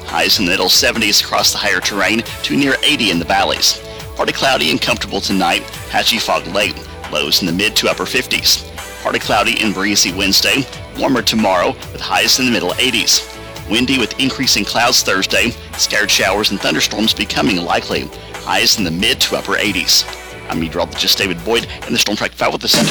Highs in the middle 70s across the higher terrain to near 80 in the valleys. Partly cloudy and comfortable tonight, patchy fog late, lows in the mid to upper 50s. Partly cloudy and breezy Wednesday, warmer tomorrow with highs in the middle 80s. Windy with increasing clouds Thursday, scattered showers and thunderstorms becoming likely. Highs in the mid to upper 80s. I'm meteorologist David Boyd in the Storm Track 5 with the Center.